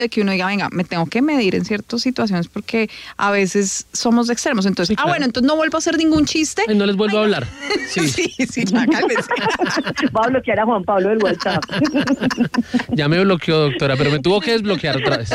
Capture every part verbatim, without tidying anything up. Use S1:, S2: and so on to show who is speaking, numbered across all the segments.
S1: de que uno diga, venga, me tengo que medir en ciertas situaciones porque a veces somos extremos. Entonces, sí, claro. ah, bueno, entonces no vuelvo a hacer ningún chiste.
S2: Ay, no les vuelvo Ay, a hablar.
S1: Sí, sí, sí, ya cálmese.
S3: Va a bloquear a Juan Pablo del WhatsApp.
S2: Ya me bloqueó, doctora, pero me tuvo que desbloquear otra vez.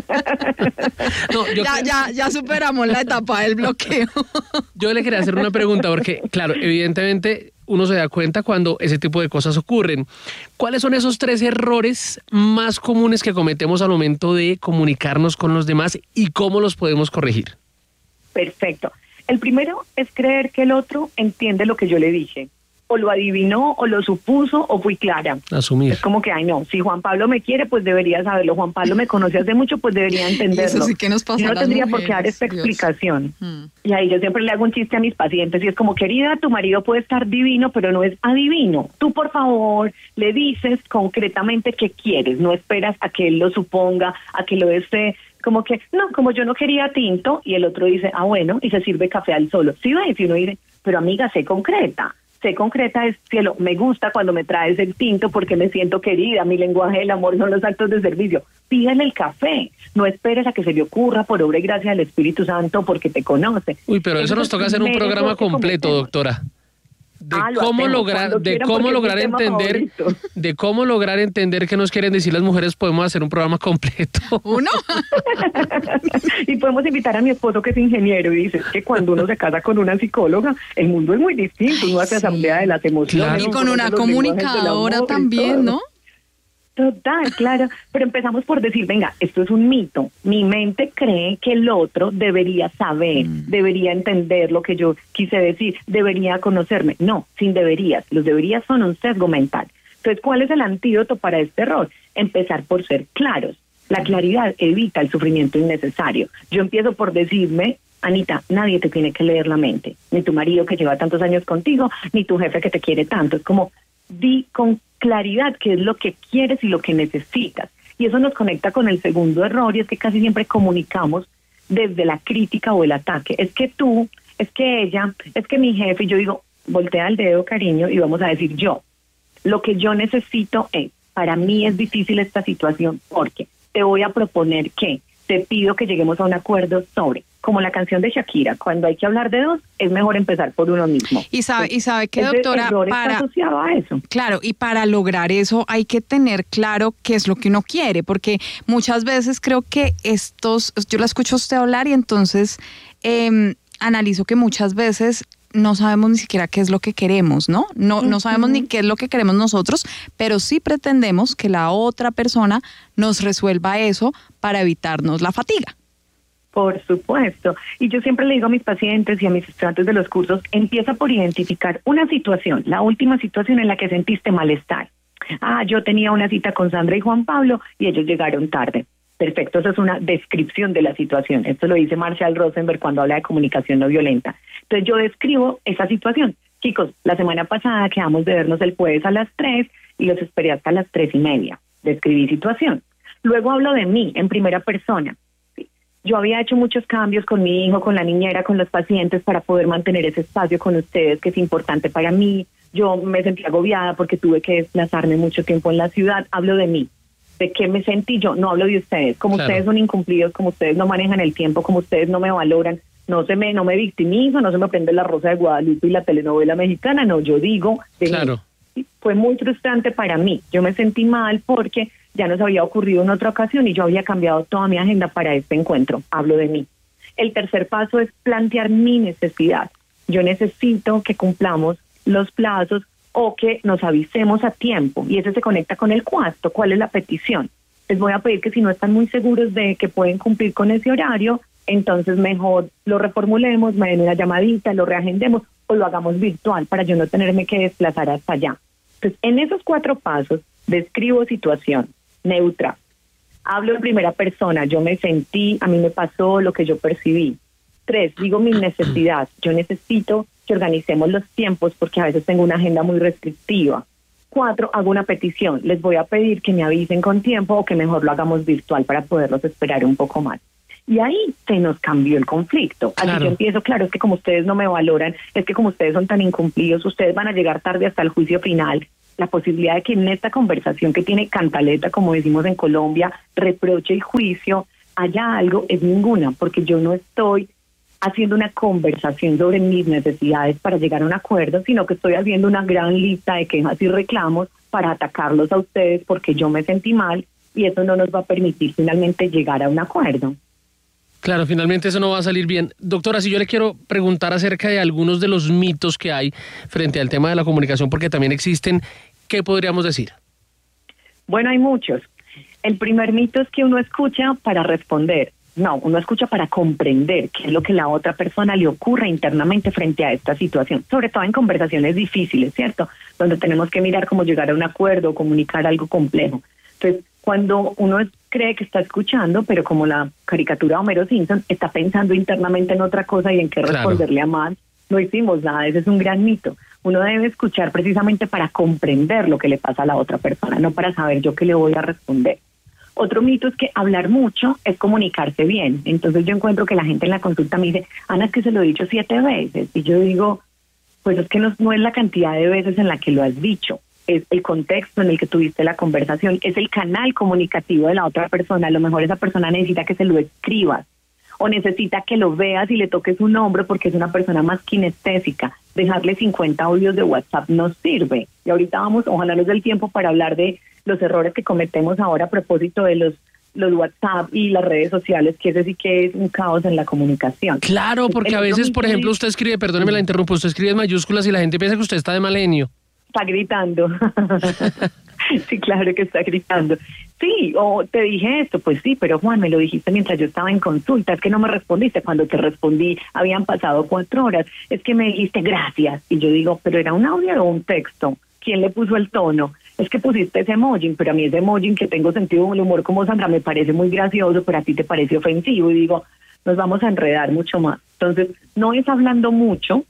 S1: No, yo ya, creo... ya, ya superamos la etapa del bloqueo.
S2: Yo le quería hacer una pregunta porque, claro, evidentemente uno se da cuenta cuando ese tipo de cosas ocurren. ¿Cuáles son esos tres errores más comunes que cometemos al momento de comunicarnos con los demás y cómo los podemos corregir?
S3: Perfecto. El primero es creer que el otro entiende lo que yo le dije. O lo adivinó, o lo supuso, o fui clara.
S2: Asumir.
S3: Es como que, ay no, si Juan Pablo me quiere, pues debería saberlo. Juan Pablo me conoce hace mucho, pues debería entenderlo.
S1: Eso sí que nos pasa
S3: yo no
S1: a las
S3: tendría
S1: mujeres,
S3: por qué dar esta
S1: Dios.
S3: explicación.
S1: Hmm.
S3: Y ahí yo siempre le hago un chiste a mis pacientes, y es como, querida, tu marido puede estar divino, pero no es adivino. Tú, por favor, le dices concretamente qué quieres. No esperas a que él lo suponga, a que lo desee. Como que, no, como yo no quería tinto, y el otro dice, ah, bueno, y se sirve café al solo. Sí, ves, y uno dice, pero amiga, sé concreta. Sé concreta es, cielo, me gusta cuando me traes el tinto porque me siento querida, mi lenguaje del amor son los actos de servicio. Pídele el café, no esperes a que se le ocurra por obra y gracia del Espíritu Santo porque te conoce.
S2: Uy, pero eso, eso nos toca hacer un programa completo, doctora. De
S3: ah,
S2: cómo lograr, de cómo lograr entender, favorito. de cómo lograr entender qué nos quieren decir las mujeres, podemos hacer un programa completo.
S1: ¿Uno?
S3: Y podemos invitar a mi esposo que es ingeniero y dice que cuando uno se casa con una psicóloga, el mundo es muy distinto, uno hace sí. asamblea de las emociones.
S2: Claro.
S1: Y con una comunicadora también, ¿no?
S3: Total, claro, pero empezamos por decir, venga, esto es un mito, mi mente cree que el otro debería saber, mm. debería entender lo que yo quise decir, debería conocerme. No, sin deberías, los deberías son un sesgo mental. Entonces, ¿cuál es el antídoto para este error? Empezar por ser claros. La claridad evita el sufrimiento innecesario. Yo empiezo por decirme, Anita, nadie te tiene que leer la mente, ni tu marido que lleva tantos años contigo, ni tu jefe que te quiere tanto. Es como, di con claridad qué es lo que quieres y lo que necesitas. Y eso nos conecta con el segundo error, y es que casi siempre comunicamos desde la crítica o el ataque. Es que tú, es que ella, es que mi jefe, y yo digo, voltea el dedo, cariño, y vamos a decir yo. Lo que yo necesito es, para mí es difícil esta situación porque te voy a proponer que te pido que lleguemos a un acuerdo sobre, como la canción de Shakira, cuando hay que hablar de dos, es mejor empezar por uno mismo.
S1: Y sabe, y sabe que, doctora,
S3: para está asociado a eso.
S1: Claro, y para lograr eso hay que tener claro qué es lo que uno quiere, porque muchas veces creo que estos, yo la escucho a usted hablar y entonces eh, analizo que muchas veces no sabemos ni siquiera qué es lo que queremos, ¿no? No, no sabemos ni qué es lo que queremos nosotros, pero sí pretendemos que la otra persona nos resuelva eso para evitarnos la fatiga.
S3: Por supuesto. Y yo siempre le digo a mis pacientes y a mis estudiantes de los cursos, empieza por identificar una situación, la última situación en la que sentiste malestar. Ah, yo tenía una cita con Sandra y Juan Pablo y ellos llegaron tarde. Perfecto, eso es una descripción de la situación. Esto lo dice Marshall Rosenberg cuando habla de comunicación no violenta. Entonces yo describo esa situación. Chicos, la semana pasada quedamos de vernos el jueves a las tres y los esperé hasta las tres y media. Describí situación. Luego hablo de mí en primera persona. Yo había hecho muchos cambios con mi hijo, con la niñera, con los pacientes para poder mantener ese espacio con ustedes que es importante para mí. Yo me sentí agobiada porque tuve que desplazarme mucho tiempo en la ciudad. Hablo de mí. ¿De qué me sentí yo? No hablo de ustedes. Como claro. Ustedes son incumplidos, como ustedes no manejan el tiempo, como ustedes no me valoran, no se me no me victimizo, no se me prende la Rosa de Guadalupe y la telenovela mexicana. No, yo digo de
S2: claro.
S3: mí. Fue muy frustrante para mí. Yo me sentí mal porque ya nos había ocurrido en otra ocasión y yo había cambiado toda mi agenda para este encuentro. Hablo de mí. El tercer paso es plantear mi necesidad. Yo necesito que cumplamos los plazos o que nos avisemos a tiempo, y ese se conecta con el cuarto. ¿Cuál es la petición? Les voy a pedir que si no están muy seguros de que pueden cumplir con ese horario, entonces mejor lo reformulemos, me den una llamadita, lo reagendemos o lo hagamos virtual para yo no tenerme que desplazar hasta allá. Entonces, en esos cuatro pasos, describo situación neutra, hablo en primera persona, yo me sentí, a mí me pasó lo que yo percibí. Tres, digo mi necesidad, yo necesito que organicemos los tiempos porque a veces tengo una agenda muy restrictiva. Cuatro, hago una petición, les voy a pedir que me avisen con tiempo o que mejor lo hagamos virtual para poderlos esperar un poco más. Y ahí se nos cambió el conflicto. Así claro. Yo empiezo, claro, es que como ustedes no me valoran, es que como ustedes son tan incumplidos, ustedes van a llegar tarde hasta el juicio final. la posibilidad de que en esta conversación que tiene cantaleta, como decimos en Colombia, reproche y juicio, haya algo, es ninguna, porque yo no estoy haciendo una conversación sobre mis necesidades para llegar a un acuerdo, sino que estoy haciendo una gran lista de quejas y reclamos para atacarlos a ustedes porque yo me sentí mal y eso no nos va a permitir finalmente llegar a un acuerdo.
S2: Claro, finalmente eso no va a salir bien. Doctora, si yo le quiero preguntar acerca de algunos de los mitos que hay frente al tema de la comunicación, porque también existen, ¿qué podríamos decir?
S3: Bueno, hay muchos. El primer mito es que uno escucha para responder. No, uno escucha para comprender qué es lo que la otra persona le ocurre internamente frente a esta situación, sobre todo en conversaciones difíciles, ¿cierto? Donde tenemos que mirar cómo llegar a un acuerdo o comunicar algo complejo. Entonces, cuando uno cree que está escuchando, pero como la caricatura de Homero Simpson, está pensando internamente en otra cosa y en qué responderle claro. a más, no hicimos nada. Ese es un gran mito. Uno debe escuchar precisamente para comprender lo que le pasa a la otra persona, no para saber yo qué le voy a responder. Otro mito es que hablar mucho es comunicarse bien. Entonces yo encuentro que la gente en la consulta me dice, Ana, es que se lo he dicho siete veces. Y yo digo, pues es que no, no es la cantidad de veces en la que lo has dicho. Es el contexto en el que tuviste la conversación, es el canal comunicativo de la otra persona. A lo mejor esa persona necesita que se lo escribas o necesita que lo veas y le toques un hombro porque es una persona más kinestésica. Dejarle cincuenta audios de WhatsApp no sirve. Y ahorita vamos, ojalá nos dé el tiempo para hablar de los errores que cometemos ahora a propósito de los los WhatsApp y las redes sociales, que ese sí que es un caos en la comunicación.
S2: Claro, porque a veces, por ejemplo, usted escribe, perdóneme la interrumpo, usted escribe en mayúsculas y la gente piensa que usted está de mal genio.
S3: Está gritando. Sí, claro que está gritando. Sí, o te dije esto, pues sí, pero Juan, me lo dijiste mientras yo estaba en consulta, es que no me respondiste. Cuando te respondí, habían pasado cuatro horas, es que me dijiste gracias. Y yo digo, pero era un audio o un texto. ¿Quién le puso el tono? Es que pusiste ese emoji, pero a mí ese emoji que tengo sentido del humor como Sandra me parece muy gracioso, pero a ti te parece ofensivo. Y digo, nos vamos a enredar mucho más. Entonces, no es hablando mucho,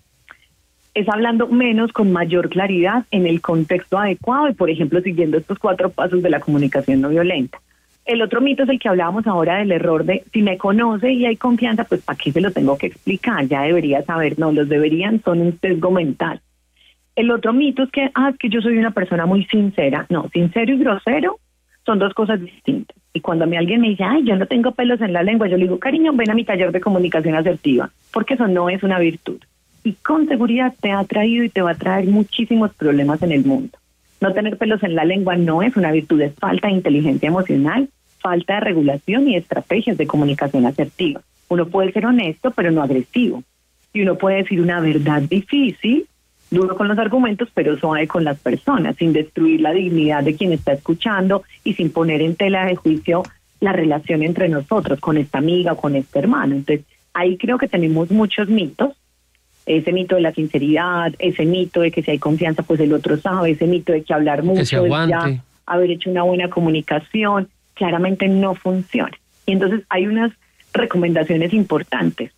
S3: es hablando menos con mayor claridad en el contexto adecuado y, por ejemplo, siguiendo estos cuatro pasos de la comunicación no violenta. El otro mito es el que hablábamos ahora del error de si me conoce y hay confianza, pues ¿para qué se lo tengo que explicar? Ya debería saber. No, los deberían son un sesgo mental. El otro mito es que, ah, es que yo soy una persona muy sincera. No, sincero y grosero son dos cosas distintas. Y cuando a mí alguien me dice, ay, yo no tengo pelos en la lengua, yo le digo, cariño, ven a mi taller de comunicación asertiva, porque eso no es una virtud. Y con seguridad te ha traído y te va a traer muchísimos problemas en el mundo. No tener pelos en la lengua no es una virtud, es falta de inteligencia emocional, falta de regulación y estrategias de comunicación asertiva. Uno puede ser honesto, pero no agresivo. Y uno puede decir una verdad difícil, duro con los argumentos, pero suave con las personas, sin destruir la dignidad de quien está escuchando y sin poner en tela de juicio la relación entre nosotros, con esta amiga o con este hermano. Entonces, ahí creo que tenemos muchos mitos. Ese mito de la sinceridad, ese mito de que si hay confianza, pues el otro sabe, ese mito de que hablar mucho es ya haber hecho una buena comunicación, claramente no funciona. Y entonces hay unas recomendaciones importantes.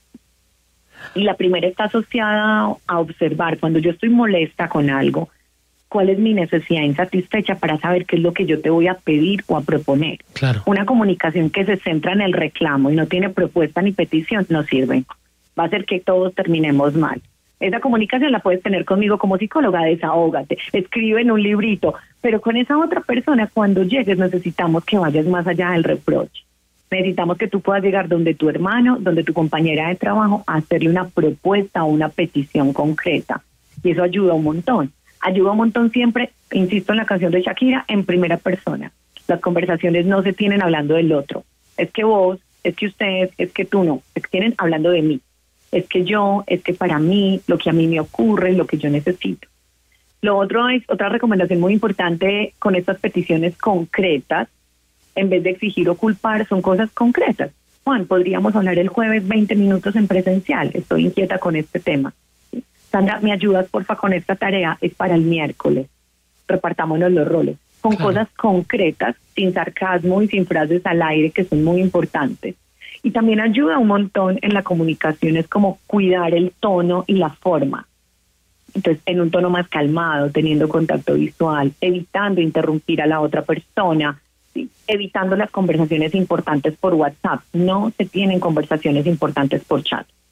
S3: Y la primera está asociada a observar, cuando yo estoy molesta con algo, cuál es mi necesidad insatisfecha para saber qué es lo que yo te voy a pedir o a proponer.
S2: Claro.
S3: Una comunicación que se centra en el reclamo y no tiene propuesta ni petición no sirve. Va a hacer que todos terminemos mal. Esa comunicación la puedes tener conmigo como psicóloga, desahógate, escribe en un librito, pero con esa otra persona cuando llegues necesitamos que vayas más allá del reproche. Necesitamos que tú puedas llegar donde tu hermano, donde tu compañera de trabajo, a hacerle una propuesta o una petición concreta. Y eso ayuda un montón. Ayuda un montón siempre, insisto en la canción de Shakira, en primera persona. Las conversaciones no se tienen hablando del otro. Es que vos, es que ustedes, es que tú no. Es que tienen hablando de mí. Es que yo, es que para mí, lo que a mí me ocurre, lo que yo necesito. Lo otro es, otra recomendación muy importante con estas peticiones concretas, en vez de exigir o culpar, son cosas concretas. Juan, podríamos hablar el jueves veinte minutos en presencial, estoy inquieta con este tema. Sandra, ¿me ayudas porfa con esta tarea? Es para el miércoles. Repartámonos los roles. Con claro. Cosas concretas, sin sarcasmo y sin frases al aire, que son muy importantes. Y también ayuda un montón en la comunicación, es como cuidar el tono y la forma. Entonces, en un tono más calmado, teniendo contacto visual, evitando interrumpir a la otra persona, ¿sí? Evitando las conversaciones importantes por WhatsApp. No se tienen conversaciones importantes por chat.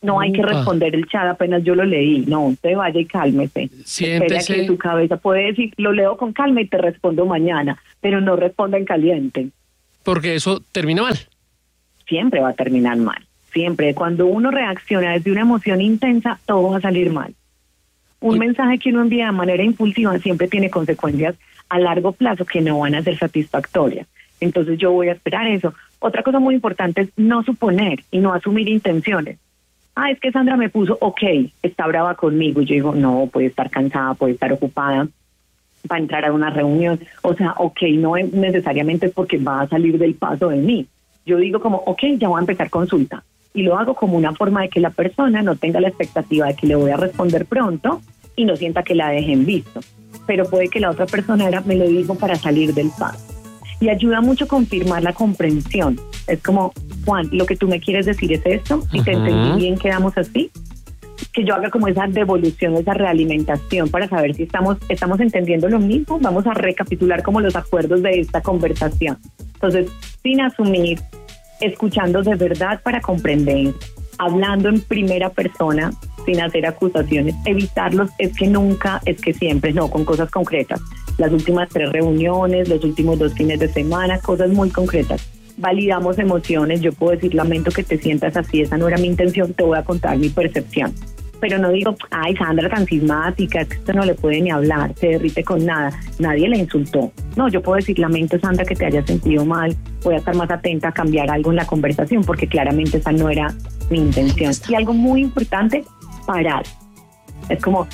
S3: No hay que responder el chat apenas yo lo leí. No, usted vaya y cálmese.
S2: Siéntese.
S3: Espera que su cabeza puede decir, lo leo con calma y te respondo mañana, pero no responda en caliente.
S2: Porque eso termina mal.
S3: Siempre va a terminar mal. Siempre. Cuando uno reacciona desde una emoción intensa, todo va a salir mal. Un Uy. mensaje que uno envía de manera impulsiva siempre tiene consecuencias a largo plazo que no van a ser satisfactorias. Entonces yo voy a esperar eso. Otra cosa muy importante es no suponer y no asumir intenciones. Ah, es que Sandra me puso, ok, está brava conmigo. Y yo digo, no, puede estar cansada, puede estar ocupada, va a entrar a una reunión. O sea, ok, no es necesariamente porque va a salir del paso de mí. Yo digo como, ok, ya voy a empezar consulta. Y lo hago como una forma de que la persona no tenga la expectativa de que le voy a responder pronto y no sienta que la dejen visto. Pero puede que la otra persona era, me lo dijo para salir del paso. Y ayuda mucho confirmar la comprensión. Es como, Juan, lo que tú me quieres decir es esto, si uh-huh. te entendí bien, quedamos así. Que yo haga como esa devolución, esa realimentación para saber si estamos, estamos entendiendo lo mismo. Vamos a recapitular como los acuerdos de esta conversación. Entonces, sin asumir, escuchando de verdad para comprender, hablando en primera persona, sin hacer acusaciones, evitarlos es que nunca, es que siempre, no, con cosas concretas. Las últimas tres reuniones, los últimos dos fines de semana, cosas muy concretas. Validamos emociones, yo puedo decir, lamento que te sientas así, esa no era mi intención, te voy a contar mi percepción. Pero no digo, ay, Sandra tan sismática, es que esto no le puede ni hablar, se derrite con nada, nadie le insultó. No, yo puedo decir, lamento, Sandra, que te hayas sentido mal, voy a estar más atenta a cambiar algo en la conversación, porque claramente esa no era mi intención. Y algo muy importante, parar. Es como,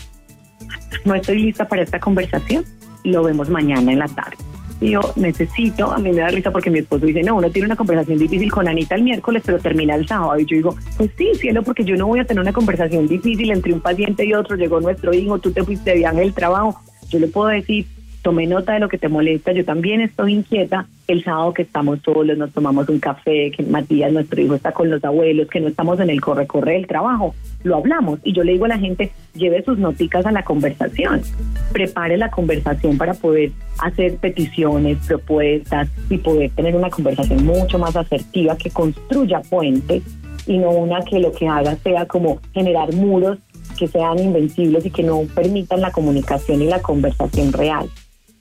S3: no estoy lista para esta conversación, lo vemos mañana en la tarde. Y yo necesito, a mí me da risa porque mi esposo dice, no, uno tiene una conversación difícil con Anita el miércoles, pero termina el sábado. Y yo digo, pues sí, cielo, porque yo no voy a tener una conversación difícil entre un paciente y otro, llegó nuestro hijo, tú te fuiste de viaje del trabajo. Yo le puedo decir, tomé nota de lo que te molesta, yo también estoy inquieta. El sábado que estamos solos, nos tomamos un café, que Matías, nuestro hijo, está con los abuelos, que no estamos en el corre-corre del trabajo. Lo hablamos y yo le digo a la gente, lleve sus noticas a la conversación, prepare la conversación para poder hacer peticiones, propuestas y poder tener una conversación mucho más asertiva que construya puentes y no una que lo que haga sea como generar muros que sean invencibles y que no permitan la comunicación y la conversación real.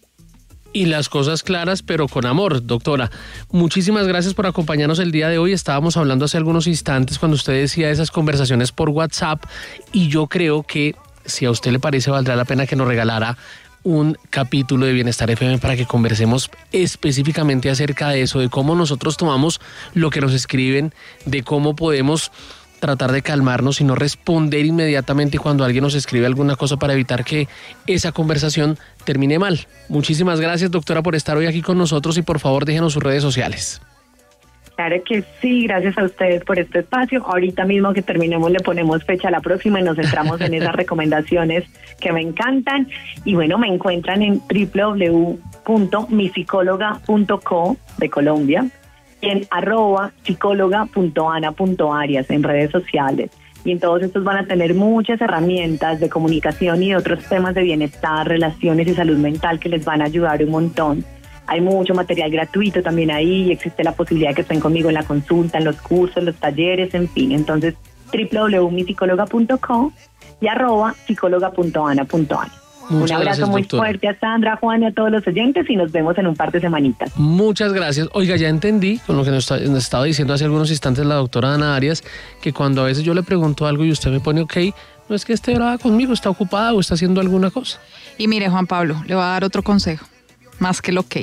S2: Y las cosas claras, pero con amor, doctora. Muchísimas gracias por acompañarnos el día de hoy. Estábamos hablando hace algunos instantes cuando usted decía esas conversaciones por WhatsApp y yo creo que si a usted le parece valdrá la pena que nos regalara un capítulo de Bienestar F M para que conversemos específicamente acerca de eso, de cómo nosotros tomamos lo que nos escriben, de cómo podemos tratar de calmarnos y no responder inmediatamente cuando alguien nos escribe alguna cosa para evitar que esa conversación termine mal. Muchísimas gracias, doctora, por estar hoy aquí con nosotros y por favor déjenos sus redes sociales.
S3: Claro que sí, gracias a ustedes por este espacio. Ahorita mismo que terminemos le ponemos fecha a la próxima y nos centramos en esas recomendaciones que me encantan. Y bueno, me encuentran en doble u doble u doble u punto mi psicóloga punto co de Colombia y en arroba psicóloga punto ana punto arias en redes sociales. Y en todos estos van a tener muchas herramientas de comunicación y de otros temas de bienestar, relaciones y salud mental que les van a ayudar un montón. Hay mucho material gratuito también ahí, existe la posibilidad de que estén conmigo en la consulta, en los cursos, los talleres, en fin. Entonces, doble u doble u doble u punto mi psicóloga punto co y arroba psicóloga punto ana punto arias.
S2: Muchas
S3: un abrazo
S2: gracias,
S3: muy
S2: doctora.
S3: fuerte a Sandra, a Juan y a todos los oyentes y nos vemos en un par de semanitas.
S2: Muchas gracias. Oiga, ya entendí con lo que nos, está, nos estaba diciendo hace algunos instantes la doctora Ana Arias, que cuando a veces yo le pregunto algo y usted me pone ok, no es que esté brava conmigo, está ocupada o está haciendo alguna cosa.
S1: Y mire, Juan Pablo, le voy a dar otro consejo, más que el ok.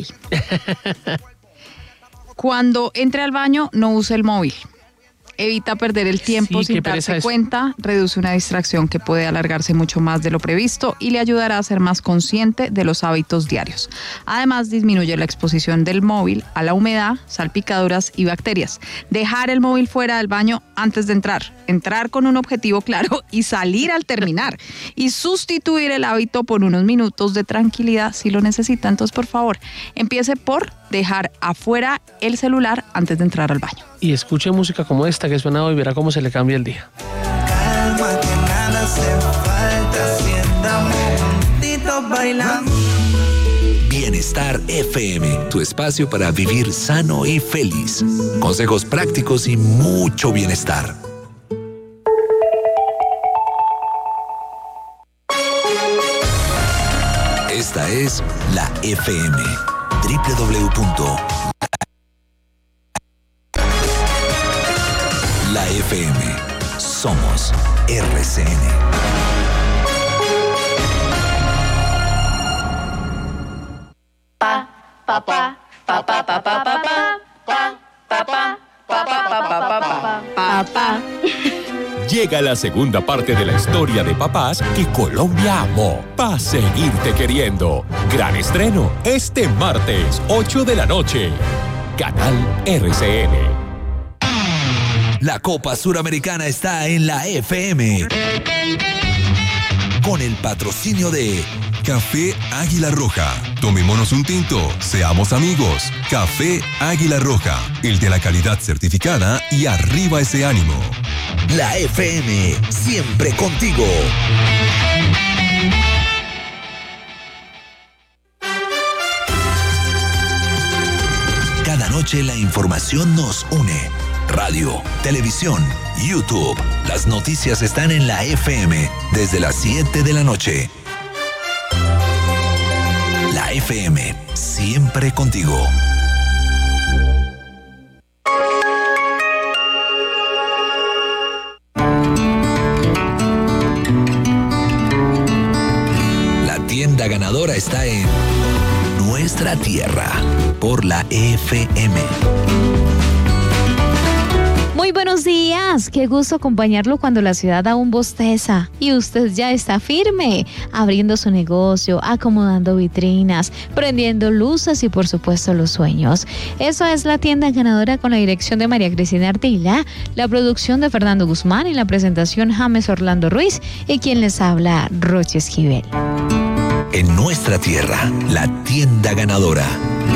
S1: Cuando entre al baño, no use el móvil. Evita perder el tiempo
S2: Sí,
S1: sin darse cuenta, reduce una distracción que puede alargarse mucho más de lo previsto y le ayudará a ser más consciente de los hábitos diarios. Además, disminuye la exposición del móvil a la humedad, salpicaduras y bacterias. Dejar el móvil fuera del baño antes de entrar, entrar con un objetivo claro y salir al terminar. Y sustituir el hábito por unos minutos de tranquilidad si lo necesita. Entonces, por favor, empiece por dejar afuera el celular antes de entrar al baño.
S2: Y escuche música como esta que suena hoy, verá cómo se le cambia el día.
S4: Calma, que nada hace falta, si andamos juntitos bailando.
S5: Bienestar F M, tu espacio para vivir sano y feliz. Consejos prácticos y mucho bienestar. es la F M. doble u doble u doble u punto la F M. Somos R C N.
S6: Pa, pa, pa, pa, pa, pa, pa, pa, pa, pa, pa, pa, pa, pa, pa, pa.
S7: Llega la segunda parte de la historia de papás que Colombia amó para seguirte queriendo. Gran estreno este martes, ocho de la noche. Canal R C N.
S5: La Copa Suramericana está en la F M. Con el patrocinio de
S8: Café Águila Roja. Tomémonos un tinto, seamos amigos. Café Águila Roja, el de la calidad certificada y arriba ese ánimo.
S5: La F M, siempre contigo. Cada noche la información nos une. Radio, televisión, YouTube. Las noticias están en la F M desde las siete de la noche. La F M, siempre contigo. La tienda ganadora está en Nuestra Tierra por la F M.
S9: Muy buenos días, qué gusto acompañarlo cuando la ciudad aún bosteza y usted ya está firme, abriendo su negocio, acomodando vitrinas, prendiendo luces y por supuesto los sueños. Eso es La Tienda Ganadora con la dirección de María Cristina Ardila, la producción de Fernando Guzmán y la presentación James Orlando Ruiz y quien les habla, Roche Esquivel.
S5: En Nuestra Tierra, La Tienda Ganadora.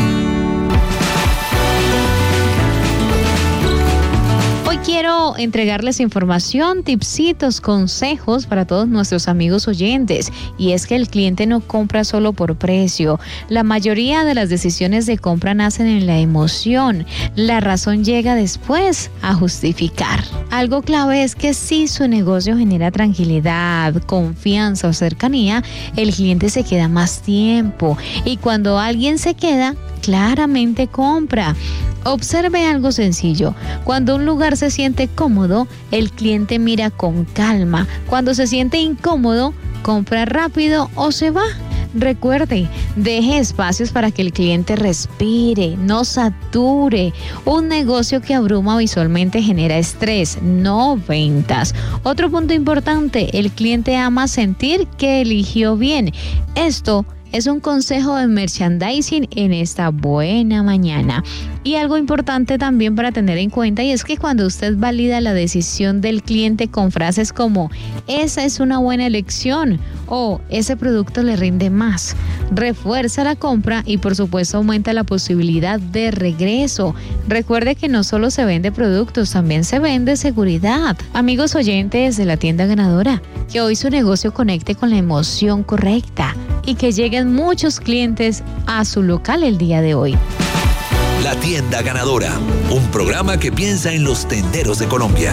S9: Quiero entregarles información, tipsitos, consejos para todos nuestros amigos oyentes. Y es que el cliente no compra solo por precio. La mayoría de las decisiones de compra nacen en la emoción. La razón llega después a justificar. Algo clave es que si su negocio genera tranquilidad, confianza o cercanía, el cliente se queda más tiempo. Y cuando alguien se queda, claramente compra. Observe algo sencillo. Cuando un lugar se siente cómodo, el cliente mira con calma. Cuando se siente incómodo, compra rápido o se va. Recuerde, deje espacios para que el cliente respire, no sature. Un negocio que abruma visualmente genera estrés, no ventas. Otro punto importante, el cliente ama sentir que eligió bien. Esto es un consejo de merchandising en esta buena mañana. Y algo importante también para tener en cuenta, y es que cuando usted valida la decisión del cliente con frases como esa es una buena elección o ese producto le rinde más, refuerza la compra y por supuesto aumenta la posibilidad de regreso. Recuerde que no solo se vende productos, también se vende seguridad. Amigos oyentes de La Tienda Ganadora, que hoy su negocio conecte con la emoción correcta y que lleguen muchos clientes a su local el día de hoy.
S5: La Tienda Ganadora, un programa que piensa en los tenderos de Colombia.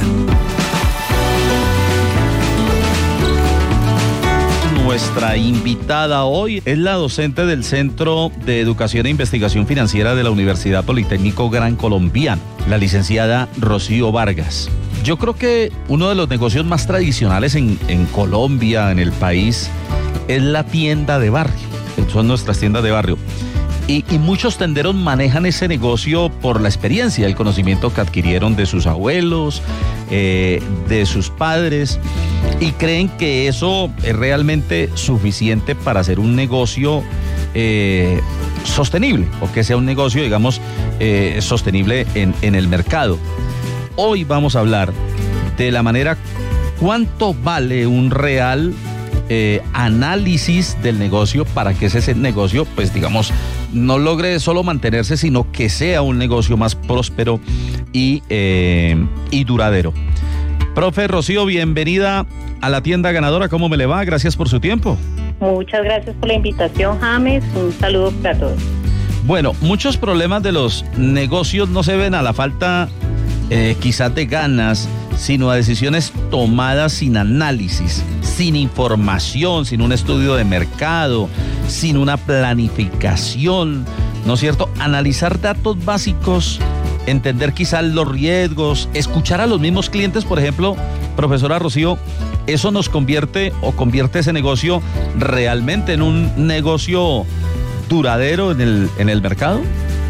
S10: Nuestra invitada hoy es la docente del Centro de Educación e Investigación Financiera de la Universidad Politécnico Gran Colombiano, la licenciada Rocío Vargas. Yo creo que uno de los negocios más tradicionales en, en Colombia, en el país, es la tienda de barrio. Son nuestras tiendas de barrio. Y, y muchos tenderos manejan ese negocio por la experiencia, el conocimiento que adquirieron de sus abuelos, eh, de sus padres, y creen que eso es realmente suficiente para hacer un negocio eh, sostenible, o que sea un negocio, digamos, eh, sostenible en, en el mercado. Hoy vamos a hablar de la manera cuánto vale un real Eh, análisis del negocio para que ese negocio, pues digamos, no logre solo mantenerse, sino que sea un negocio más próspero y, eh, y duradero. Profe Rocío, bienvenida a La Tienda Ganadora. ¿Cómo me le va? Gracias por su tiempo.
S3: Muchas gracias por la invitación, James. Un saludo para todos.
S10: Bueno, muchos problemas de los negocios no se ven a la falta eh, quizás de ganas, sino a decisiones tomadas sin análisis, sin información, sin un estudio de mercado, sin una planificación, ¿no es cierto? Analizar datos básicos, entender quizás los riesgos, escuchar a los mismos clientes, por ejemplo, profesora Rocío, ¿eso nos convierte o convierte ese negocio realmente en un negocio duradero en el, en el mercado?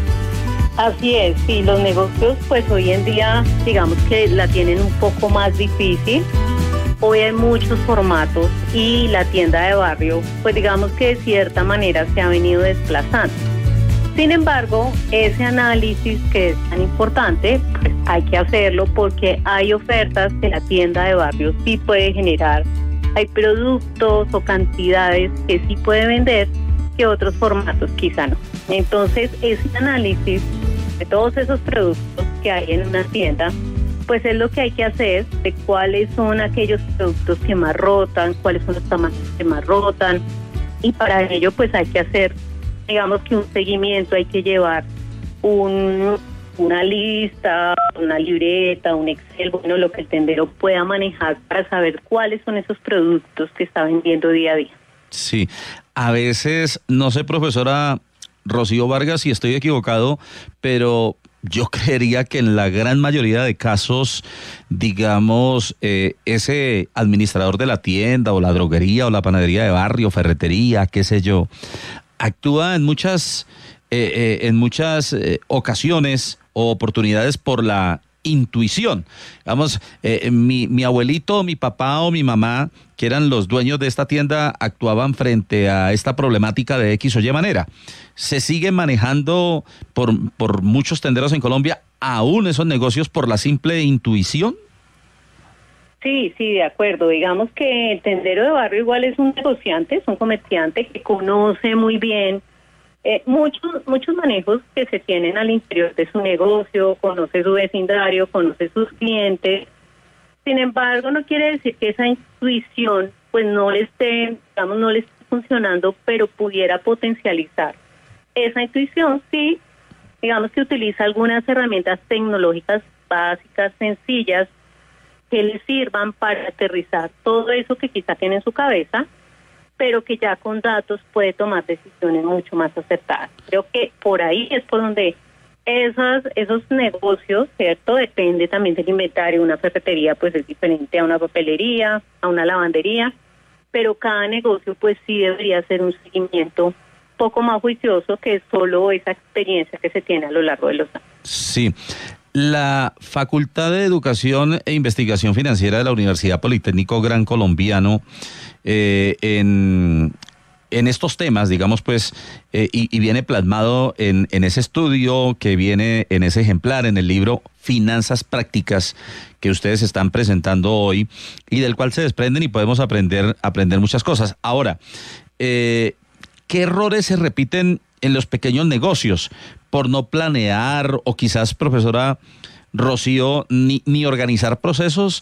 S3: Así es, sí, los negocios pues hoy en día digamos que la tienen un poco más difícil. Hoy hay muchos formatos y la tienda de barrio pues digamos que de cierta manera se ha venido desplazando. Sin embargo, ese análisis que es tan importante, pues hay que hacerlo porque hay ofertas que la tienda de barrio sí puede generar. Hay productos o cantidades que sí puede vender que otros formatos quizá no. Entonces, ese análisis de todos esos productos que hay en una tienda, pues es lo que hay que hacer, de cuáles son aquellos productos que más rotan, cuáles son los tamaños que más rotan, y para ello pues hay que hacer, digamos que un seguimiento, hay que llevar un, una lista, una libreta, un Excel, bueno, lo que el tendero pueda manejar para saber cuáles son esos productos que está vendiendo día a día.
S10: Sí, a veces, no sé, profesora Rocío Vargas, si estoy equivocado, pero yo creería que en la gran mayoría de casos, digamos, eh, ese administrador de la tienda o la droguería o la panadería de barrio, ferretería, qué sé yo, actúa en muchas, eh, eh, en muchas eh, ocasiones o oportunidades por la intuición. Vamos, eh, mi, mi abuelito, mi papá o mi mamá, que eran los dueños de esta tienda, actuaban frente a esta problemática de X o Y manera. ¿Se sigue manejando por, por muchos tenderos en Colombia aún esos negocios por la simple intuición?
S3: Sí, sí, de acuerdo. Digamos que el tendero de barrio igual es un negociante, es un comerciante que conoce muy bien eh, muchos muchos manejos que se tienen al interior de su negocio, conoce su vecindario, conoce sus clientes. Sin embargo, no quiere decir que esa intuición pues no le esté, digamos, no le esté funcionando, pero pudiera potencializar. Esa intuición sí, digamos que utiliza algunas herramientas tecnológicas básicas, sencillas, que le sirvan para aterrizar todo eso que quizá tiene en su cabeza, pero que ya con datos puede tomar decisiones mucho más acertadas. Creo que por ahí es por donde esos, esos negocios, ¿cierto? Depende también del inventario. Una ferretería pues es diferente a una papelería, a una lavandería, pero cada negocio pues sí debería hacer un seguimiento poco más juicioso que solo esa experiencia que se tiene a lo largo de los años.
S10: Sí. La Facultad de Educación e Investigación Financiera de la Universidad Politécnico Gran Colombiano, eh, en, en estos temas, digamos pues, eh, y, y viene plasmado en, en ese estudio que viene en ese ejemplar, en el libro Finanzas Prácticas, que ustedes están presentando hoy, y del cual se desprenden y podemos aprender, aprender muchas cosas. Ahora, eh, ¿qué errores se repiten en los pequeños negocios por no planear o quizás, profesora Rocío, ni, ni organizar procesos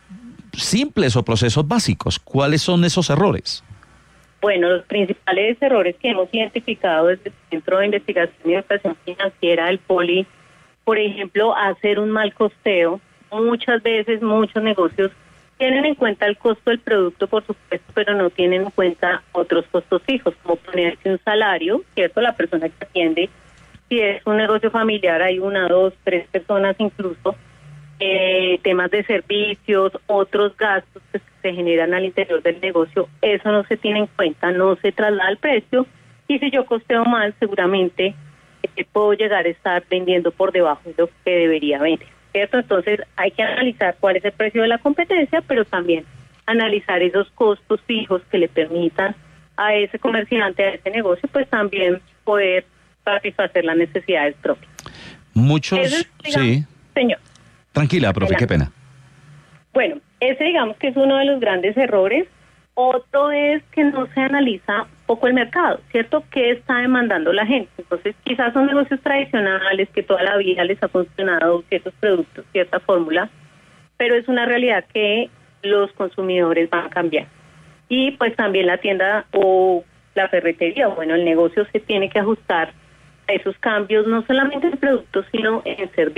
S10: simples o procesos básicos? ¿Cuáles son esos errores?
S3: Bueno, los principales errores que hemos identificado desde el Centro de Investigación y Educación Financiera del Poli, por ejemplo, hacer un mal costeo. Muchas veces muchos negocios tienen en cuenta el costo del producto, por supuesto, pero no tienen en cuenta otros costos fijos, como ponerse un salario, ¿cierto? La persona que atiende, si es un negocio familiar, hay una, dos, tres personas incluso, eh, temas de servicios, otros gastos que se generan al interior del negocio, eso no se tiene en cuenta, no se traslada al precio, y si yo costeo mal, seguramente eh, puedo llegar a estar vendiendo por debajo de lo que debería vender, ¿cierto? Entonces hay que analizar cuál es el precio de la competencia, pero también analizar esos costos fijos que le permitan a ese comerciante, a ese negocio, pues también poder satisfacer las necesidades propias.
S10: Muchos,
S3: es, digamos,
S10: sí.
S3: Señor.
S10: Tranquila, profe, qué pena.
S3: Bueno, ese digamos que es uno de los grandes errores. Otro es que no se analiza poco el mercado, ¿cierto? ¿Qué está demandando la gente? Entonces, quizás son negocios tradicionales que toda la vida les ha funcionado ciertos productos, cierta fórmula, pero es una realidad que los consumidores van a cambiar. Y pues también la tienda o la ferretería, bueno, el negocio se tiene que ajustar a esos cambios, no solamente en productos, sino en servicios.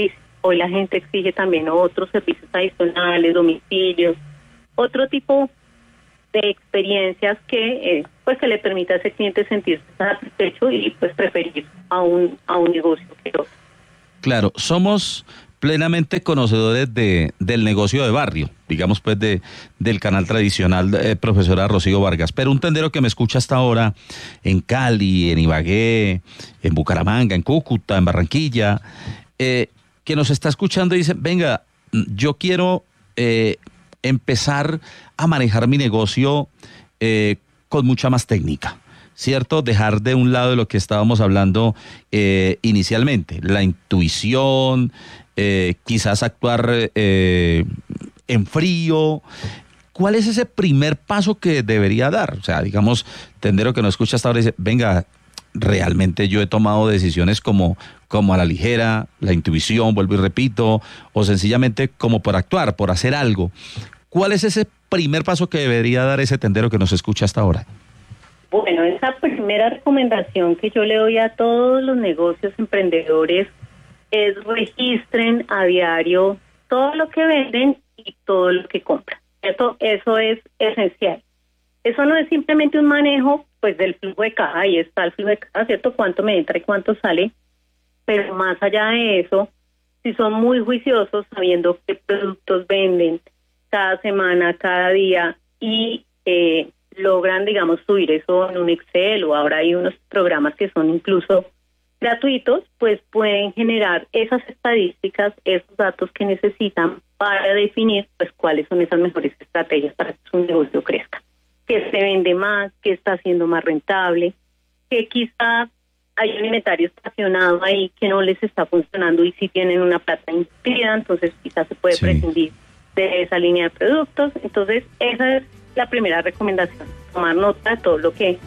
S3: Hoy la gente exige también otros servicios adicionales, domicilios, otro tipo de experiencias que eh, pues que le permita a ese cliente sentirse satisfecho y pues preferir a un, a un negocio que otro.
S10: Claro, somos plenamente conocedores de, del negocio de barrio, digamos pues de, del canal tradicional, eh, profesora Rocío Vargas, pero un tendero que me escucha hasta ahora en Cali, en Ibagué, en Bucaramanga, en Cúcuta, en Barranquilla, eh, que nos está escuchando y dice, venga, yo quiero eh, empezar a manejar mi negocio eh, con mucha más técnica, ¿cierto? Dejar de un lado de lo que estábamos hablando eh, inicialmente, la intuición, eh, quizás actuar eh, en frío. ¿Cuál es ese primer paso que debería dar? O sea, digamos, tendero que no escucha hasta ahora dice, venga, realmente yo he tomado decisiones como, como a la ligera, la intuición, vuelvo y repito, o sencillamente como por actuar, por hacer algo. ¿Cuál es ese primer paso que debería dar ese tendero que nos escucha hasta ahora?
S3: Bueno, esa primera recomendación que yo le doy a todos los negocios emprendedores es registren a diario todo lo que venden y todo lo que compran, ¿cierto? Eso es esencial. Eso no es simplemente un manejo pues del flujo de caja, ahí está el flujo de caja, ¿cierto? Cuánto me entra y cuánto sale, pero más allá de eso, si son muy juiciosos sabiendo qué productos venden cada semana, cada día y eh, logran, digamos, subir eso en un Excel o ahora hay unos programas que son incluso gratuitos, pues pueden generar esas estadísticas, esos datos que necesitan para definir pues cuáles son esas mejores estrategias para que su negocio crezca. Que se vende más, que está siendo más rentable, que quizá hay un inventario estacionado ahí que no les está funcionando y si tienen una plata invertida, entonces quizás se puede sí. prescindir de esa línea de productos. Entonces esa es la primera recomendación, tomar nota de todo lo que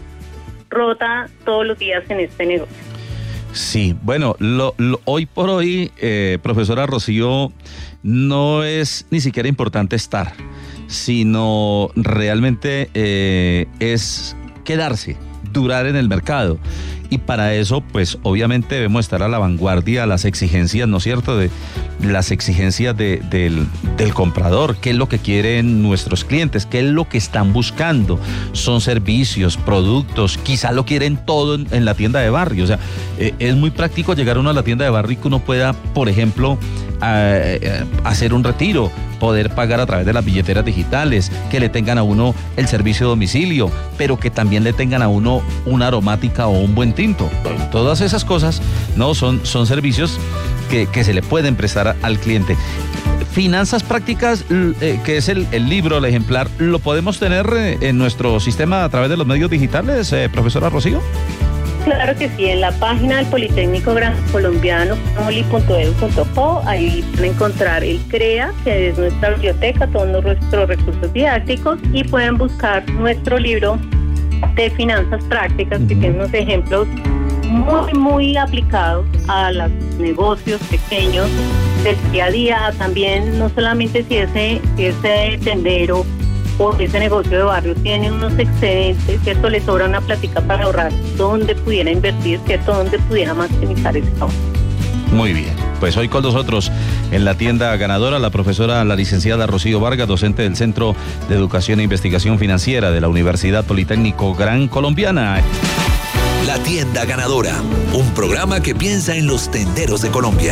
S3: rota todos los días en este negocio.
S10: Sí, bueno, lo, lo, hoy por hoy, eh, profesora Rocío, no es ni siquiera importante estar, sino realmente eh, es quedarse, durar en el mercado. Y para eso, pues obviamente debemos estar a la vanguardia, las exigencias, ¿no es cierto?, de las exigencias de, del, del comprador, qué es lo que quieren nuestros clientes, qué es lo que están buscando, son servicios, productos, quizá lo quieren todo en, en la tienda de barrio. O sea, eh, es muy práctico llegar uno a la tienda de barrio y que uno pueda, por ejemplo, eh, hacer un retiro, poder pagar a través de las billeteras digitales, que le tengan a uno el servicio de domicilio, pero que también le tengan a uno una aromática o un buen tinto. Todas esas cosas, no, son, son servicios que, que se le pueden prestar al cliente. Finanzas Prácticas, eh, que es el, el libro, el ejemplar, ¿lo podemos tener eh, en nuestro sistema a través de los medios digitales, eh, profesora Rocío?
S3: Claro que sí, en la página del Politécnico Gran Colombiano, poli punto edu punto co, ahí van a encontrar el CREA, que es nuestra biblioteca, todos nuestros recursos didácticos, y pueden buscar nuestro libro de Finanzas Prácticas, que tiene unos ejemplos muy, muy aplicados a los negocios pequeños del día a día, también no solamente si ese, si ese tendero o ese negocio de barrio tiene unos excedentes, ¿cierto? Le sobra una plática para ahorrar, ¿dónde pudiera invertir, ¿cierto? ¿Dónde pudiera maximizar ese ahorro?
S10: Muy bien, pues hoy con nosotros en la tienda ganadora la profesora, la licenciada Rocío Vargas, docente del Centro de Educación e Investigación Financiera de la Universidad Politécnico Gran Colombiana.
S5: La tienda ganadora, un programa que piensa en los tenderos de Colombia.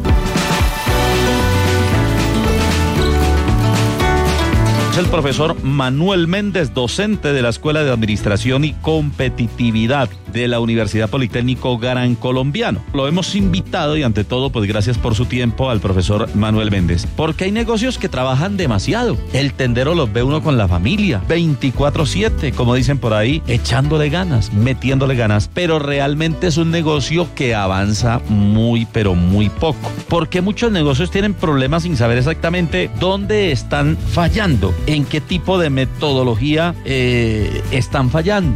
S10: Es el profesor Manuel Méndez, docente de la Escuela de Administración y Competitividad de la Universidad Politécnico Gran Colombiano. Lo hemos invitado y ante todo, pues gracias por su tiempo al profesor Manuel Méndez, porque hay negocios que trabajan demasiado. El tendero los ve uno con la familia, veinticuatro siete, como dicen por ahí, echándole ganas, metiéndole ganas, pero realmente es un negocio que avanza muy, pero muy poco, porque muchos negocios tienen problemas sin saber exactamente dónde están fallando, en qué tipo de metodología eh, están fallando,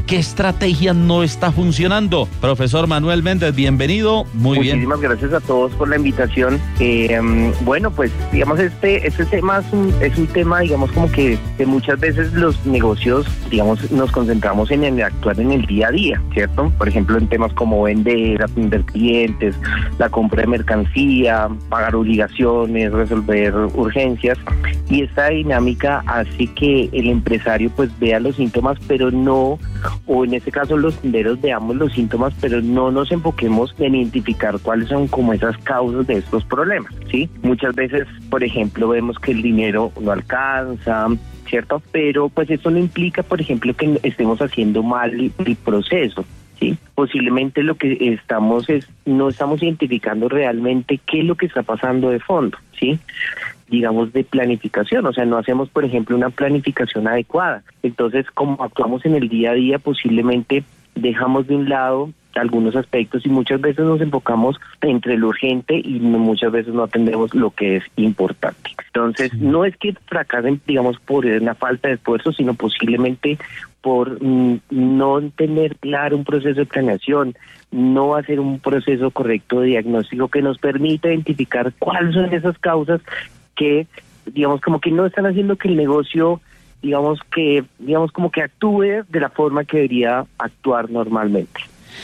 S10: ¿Qué estrategia no está funcionando? Profesor Manuel Méndez, bienvenido. Muy bien.
S11: Muchísimas gracias a todos por la invitación. Eh, bueno, pues digamos, este, este tema es un, es un tema, digamos, como que, que muchas veces los negocios, digamos, nos concentramos en el actuar en el día a día, ¿cierto? Por ejemplo, en temas como vender, atender clientes, la compra de mercancía, pagar obligaciones, resolver urgencias. Y esta dinámica hace que el empresario pues vea los síntomas, pero no, o en este caso los tenderos veamos los síntomas, pero no nos enfoquemos en identificar cuáles son como esas causas de estos problemas, ¿sí? Muchas veces, por ejemplo, vemos que el dinero no alcanza, ¿cierto? Pero pues eso no implica, por ejemplo, que estemos haciendo mal el proceso, ¿sí? Posiblemente lo que estamos es, no estamos identificando realmente qué es lo que está pasando de fondo, ¿sí? Digamos, de planificación, o sea, no hacemos, por ejemplo, una planificación adecuada. Entonces, como actuamos en el día a día, posiblemente dejamos de un lado algunos aspectos y muchas veces nos enfocamos entre lo urgente y muchas veces no atendemos lo que es importante. Entonces, no es que fracasen, digamos, por una falta de esfuerzo, sino posiblemente por mm, no tener claro un proceso de planeación, no hacer un proceso correcto de diagnóstico que nos permita identificar cuáles son esas causas que, digamos, como que no están haciendo que el negocio, digamos, que, digamos, como que actúe de la forma que debería actuar normalmente.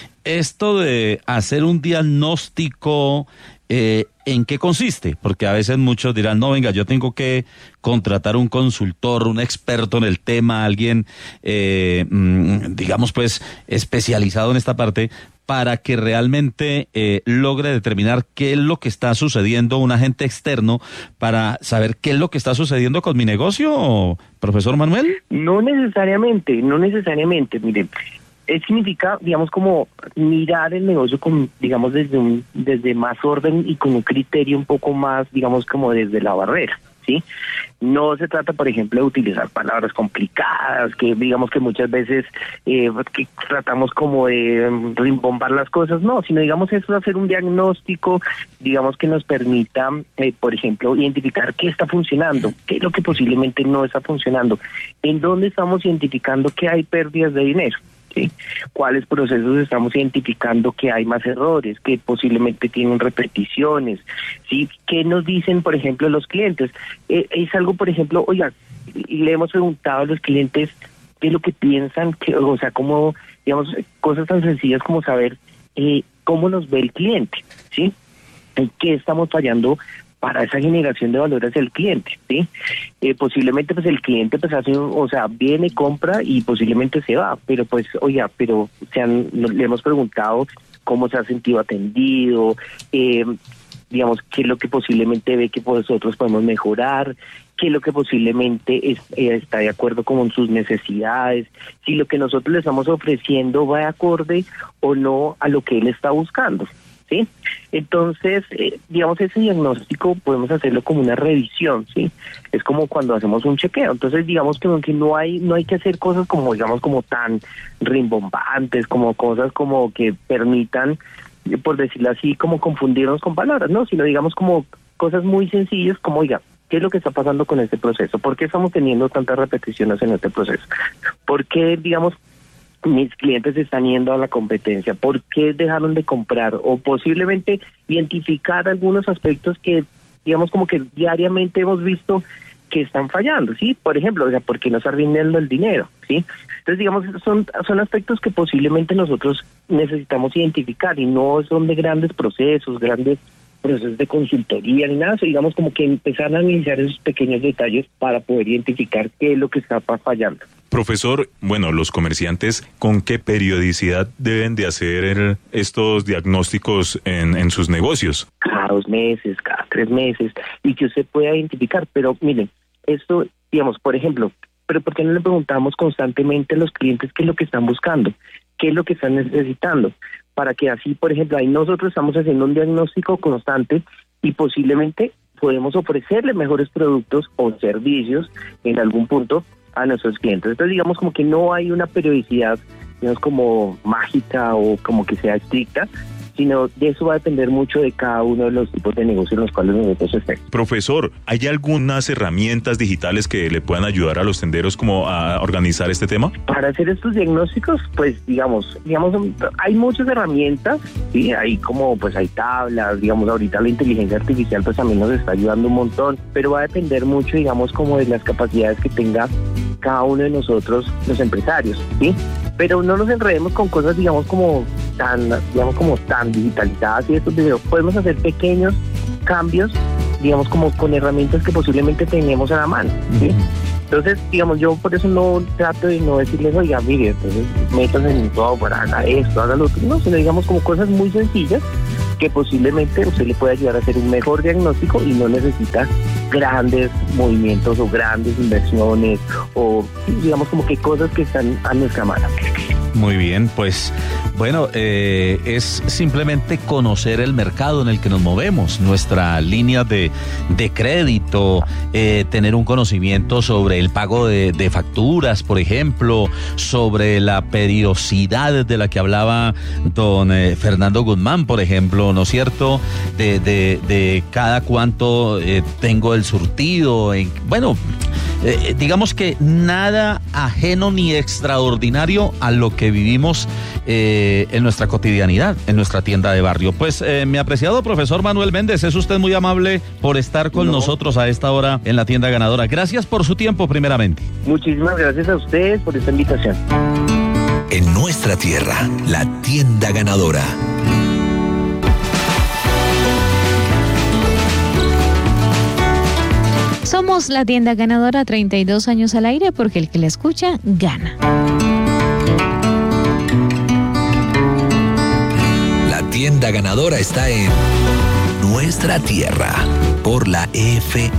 S10: Esto de hacer un diagnóstico, eh, ¿en qué consiste? Porque a veces muchos dirán, no, venga, yo tengo que contratar un consultor, un experto en el tema, alguien, eh, digamos, pues, especializado en esta parte, para que realmente eh, logre determinar qué es lo que está sucediendo, un agente externo, para saber qué es lo que está sucediendo con mi negocio, profesor Manuel.
S11: No necesariamente, no necesariamente, miren. Es significa, digamos, como mirar el negocio con, digamos, desde un, desde más orden y con un criterio un poco más, digamos, como desde la barrera, ¿sí? No se trata, por ejemplo, de utilizar palabras complicadas, que digamos que muchas veces eh, que tratamos como de rimbombar las cosas, no, sino digamos eso, hacer un diagnóstico, digamos, que nos permita, eh, por ejemplo, identificar qué está funcionando, qué es lo que posiblemente no está funcionando, en dónde estamos identificando que hay pérdidas de dinero, ¿sí? ¿Cuáles procesos estamos identificando que hay más errores, que posiblemente tienen repeticiones? ¿Sí? ¿Qué nos dicen, por ejemplo, los clientes? Eh, es algo, por ejemplo, oiga, le hemos preguntado a los clientes qué es lo que piensan, que, o sea, cómo, digamos, cosas tan sencillas como saber eh, cómo nos ve el cliente, ¿sí? ¿En qué estamos fallando para esa generación de valor hacia el cliente, ¿sí? Eh, posiblemente pues el cliente pues hace, o sea, viene, compra y posiblemente se va, pero pues, oiga, pero se han, le hemos preguntado cómo se ha sentido atendido, eh, digamos, qué es lo que posiblemente ve que nosotros podemos mejorar, qué es lo que posiblemente es, eh, está de acuerdo con sus necesidades, si lo que nosotros le estamos ofreciendo va de acorde o no a lo que él está buscando, ¿sí? Entonces, eh, digamos, ese diagnóstico podemos hacerlo como una revisión, ¿sí? Es como cuando hacemos un chequeo. Entonces, digamos que, que no hay no hay que hacer cosas como, digamos, como tan rimbombantes, como cosas como que permitan, por decirlo así, como confundirnos con palabras, ¿no? Sino, digamos, como cosas muy sencillas, como, oiga, ¿qué es lo que está pasando con este proceso? ¿Por qué estamos teniendo tantas repeticiones en este proceso? ¿Por qué, digamos, mis clientes están yendo a la competencia? ¿Por qué dejaron de comprar? O posiblemente identificar algunos aspectos que, digamos, como que diariamente hemos visto que están fallando, ¿sí? Por ejemplo, o sea, ¿por qué no está rindiendo el dinero? ¿Sí? Entonces, digamos, son, son aspectos que posiblemente nosotros necesitamos identificar y no son de grandes procesos, grandes procesos de consultoría ni nada, digamos, como que empezar a analizar esos pequeños detalles para poder identificar qué es lo que está fallando.
S12: Profesor, bueno, los comerciantes, ¿con qué periodicidad deben de hacer el, estos diagnósticos en, en sus negocios?
S11: Cada dos meses, cada tres meses, y que usted pueda identificar. Pero miren, esto, digamos, por ejemplo, pero ¿por qué no le preguntamos constantemente a los clientes qué es lo que están buscando? ¿Qué es lo que están necesitando? Para que así, por ejemplo, ahí nosotros estamos haciendo un diagnóstico constante y posiblemente podemos ofrecerle mejores productos o servicios en algún punto a nuestros clientes. Entonces, digamos, como que no hay una periodicidad, digamos, como mágica o como que sea estricta, sino de eso va a depender mucho de cada uno de los tipos de negocios en los cuales nosotros estemos.
S12: Profesor, ¿hay algunas herramientas digitales que le puedan ayudar a los tenderos como a organizar este tema?
S11: Para hacer estos diagnósticos, pues digamos, digamos, hay muchas herramientas, sí, hay como, pues hay tablas, digamos, ahorita la inteligencia artificial pues también nos está ayudando un montón, pero va a depender mucho, digamos, como de las capacidades que tenga cada uno de nosotros, los empresarios, ¿sí? Pero no nos enredemos con cosas, digamos, como tan, digamos, como tan digitalizadas y esto, pero podemos hacer pequeños cambios, digamos, como con herramientas que posiblemente tenemos a la mano, ¿sí? Entonces, digamos, yo por eso no trato de no decirles, oiga, mire, entonces métanse en todo, para haga esto, haga lo otro, no, sino digamos como cosas muy sencillas que posiblemente usted le puede ayudar a hacer un mejor diagnóstico y no necesita grandes movimientos o grandes inversiones o digamos como que cosas que están a nuestra mano.
S10: Muy bien, pues bueno, eh, es simplemente conocer el mercado en el que nos movemos, nuestra línea de, de crédito, eh, tener un conocimiento sobre el pago de, de facturas, por ejemplo, sobre la periodicidad de la que hablaba don eh, Fernando Guzmán, por ejemplo, ¿no es cierto? De, de, de cada cuánto eh, tengo el surtido, en, bueno... Eh, digamos que nada ajeno ni extraordinario a lo que vivimos eh, en nuestra cotidianidad, en nuestra tienda de barrio. Pues eh, mi apreciado profesor Manuel Méndez, es usted muy amable por estar con no. nosotros a esta hora en la tienda ganadora. Gracias por su tiempo primeramente.
S11: Muchísimas gracias a ustedes por esta invitación.
S5: En nuestra tierra, la tienda ganadora.
S9: Somos la tienda ganadora, treinta y dos años al aire, porque el que la escucha, gana.
S5: La tienda ganadora está en nuestra tierra, por la F